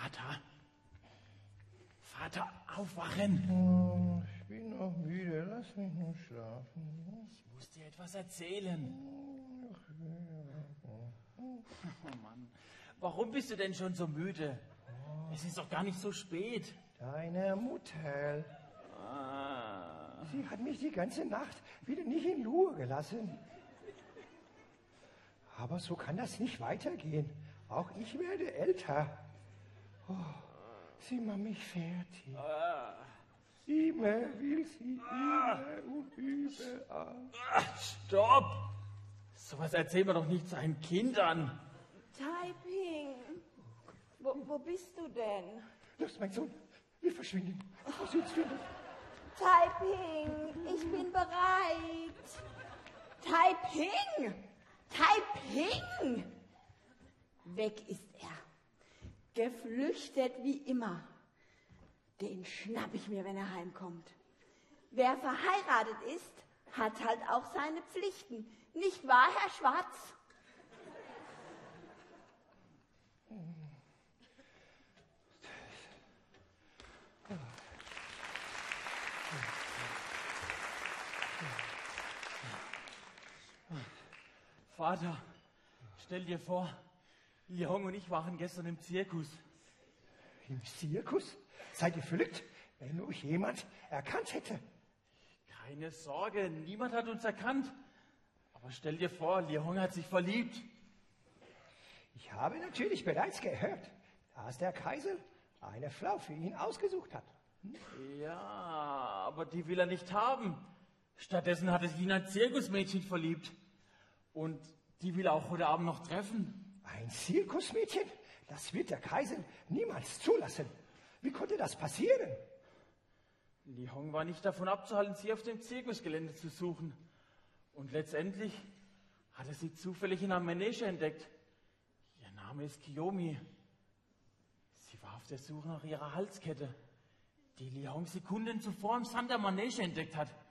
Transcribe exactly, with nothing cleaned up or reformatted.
Vater, Vater, aufwachen. Oh, ich bin noch müde, lass mich nur schlafen. Ich muss dir etwas erzählen. Oh Mann, warum bist du denn schon so müde? Es ist doch gar nicht so spät. Deine Mutter, Ah. sie hat mich die ganze Nacht wieder nicht in Ruhe gelassen. Aber so kann das nicht weitergehen. Auch ich werde älter. Oh, sie macht mich fertig. Ah. Immer will sie immer und überall. Ah, stopp! Sowas erzählen wir doch nicht seinen Kindern. Taiping, wo, wo bist du denn? Los, mein Sohn, wir verschwinden. Wo sitzt du denn? Taiping, ich bin bereit. Taiping, Taiping! Weg ist er. Geflüchtet wie immer. Den schnapp ich mir, wenn er heimkommt. Wer verheiratet ist, hat halt auch seine Pflichten. Nicht wahr, Herr Schwarz? Vater, stell dir vor, Lihong und ich waren gestern im Zirkus. Im Zirkus? Seid ihr verrückt? Wenn euch jemand erkannt hätte. Keine Sorge, niemand hat uns erkannt. Aber stell dir vor, Lihong hat sich verliebt. Ich habe natürlich bereits gehört, dass der Kaiser eine Frau für ihn ausgesucht hat. Hm? Ja, aber die will er nicht haben. Stattdessen hat er sich in ein Zirkusmädchen verliebt. Und die will er auch heute Abend noch treffen. Ein Zirkusmädchen? Das wird der Kaiser niemals zulassen. Wie konnte das passieren? Lihong war nicht davon abzuhalten, sie auf dem Zirkusgelände zu suchen. Und letztendlich hat er sie zufällig in einem Manege entdeckt. Ihr Name ist Kiyomi. Sie war auf der Suche nach ihrer Halskette, die Lihong Sekunden zuvor im Sand der Manege entdeckt hat.